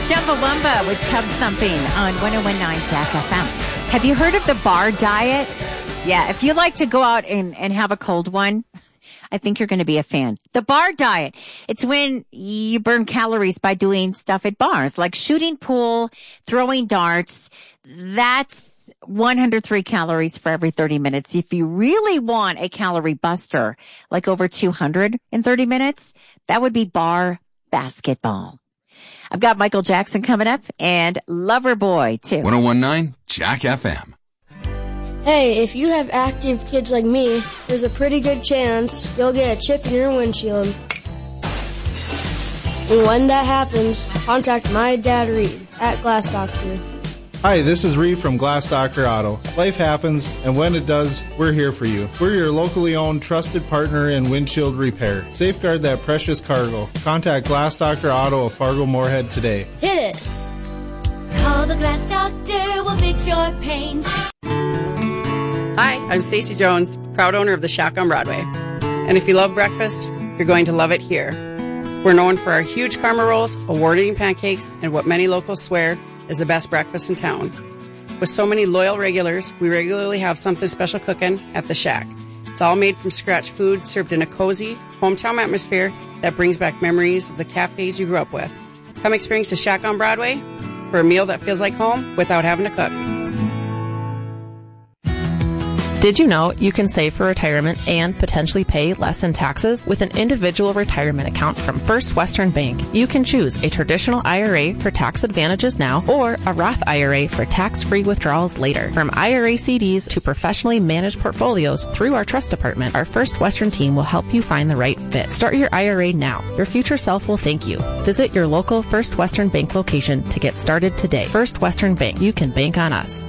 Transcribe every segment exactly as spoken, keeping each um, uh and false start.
Chumbawamba with Tub Thumping on one oh one point nine Jack F M. Have you heard of the bar diet? Yeah, if you like to go out and, and have a cold one, I think you're going to be a fan. The bar diet. It's when you burn calories by doing stuff at bars, like shooting pool, throwing darts. That's one hundred three calories for every thirty minutes. If you really want a calorie buster, like over two hundred in thirty minutes, that would be bar basketball. I've got Michael Jackson coming up and Loverboy too. one oh one point nine Jack F M. Hey, if you have active kids like me, there's a pretty good chance you'll get a chip in your windshield. And when that happens, contact my dad Reed at Glass Doctor. Hi, this is Reed from Glass Doctor Auto. Life happens, and when it does, we're here for you. We're your locally owned, trusted partner in windshield repair. Safeguard that precious cargo. Contact Glass Doctor Auto of Fargo-Moorhead today. Hit it! Call the Glass Doctor, we'll fix your paint. Hi, I'm Stacey Jones, proud owner of The Shack on Broadway. And if you love breakfast, you're going to love it here. We're known for our huge karma rolls, award-winning pancakes, and what many locals swear is the best breakfast in town. With so many loyal regulars, we regularly have something special cooking at The Shack. It's all made from scratch food served in a cozy, hometown atmosphere that brings back memories of the cafes you grew up with. Come experience The Shack on Broadway for a meal that feels like home without having to cook. Did you know you can save for retirement and potentially pay less in taxes with an individual retirement account from First Western Bank? You can choose a traditional I R A for tax advantages now or a Roth I R A for tax-free withdrawals later. From I R A C Ds to professionally managed portfolios through our trust department, our First Western team will help you find the right fit. Start your I R A now. Your future self will thank you. Visit your local First Western Bank location to get started today. First Western Bank. You can bank on us.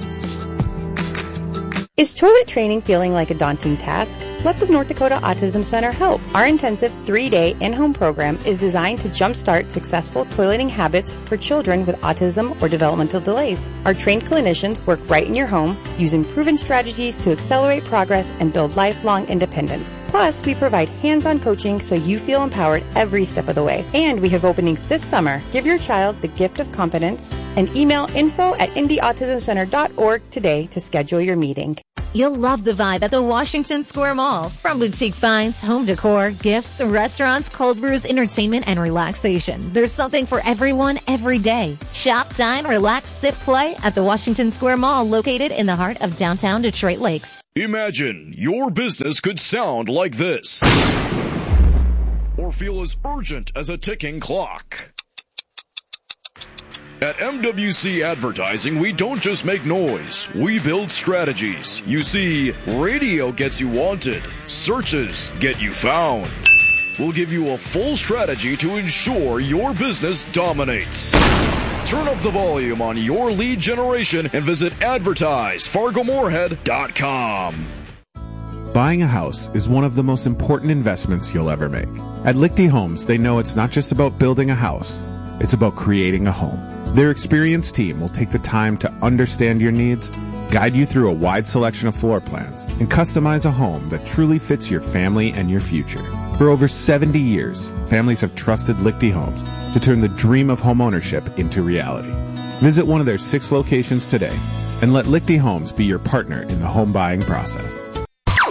Is toilet training feeling like a daunting task? Let the North Dakota Autism Center help. Our intensive three-day in-home program is designed to jumpstart successful toileting habits for children with autism or developmental delays. Our trained clinicians work right in your home, using proven strategies to accelerate progress and build lifelong independence. Plus, we provide hands-on coaching so you feel empowered every step of the way. And we have openings this summer. Give your child the gift of confidence and email info at indy autism center dot org today to schedule your meeting. You'll love the vibe at the Washington Square Mall. From boutique finds, home decor, gifts, restaurants, cold brews, entertainment, and relaxation. There's something for everyone every day. Shop, dine, relax, sit, play at the Washington Square Mall located in the heart of downtown Detroit Lakes. Imagine your business could sound like this. Or feel as urgent as a ticking clock. At M W C Advertising, we don't just make noise, we build strategies. You see, radio gets you wanted, searches get you found. We'll give you a full strategy to ensure your business dominates. Turn up the volume on your lead generation and visit advertise fargo moorhead dot com. Buying a house is one of the most important investments you'll ever make. At Lichty Homes, they know it's not just about building a house, it's about creating a home. Their experienced team will take the time to understand your needs, guide you through a wide selection of floor plans, and customize a home that truly fits your family and your future. For over seventy years, families have trusted Lichty Homes to turn the dream of homeownership into reality. Visit one of their six locations today and let Lichty Homes be your partner in the home buying process.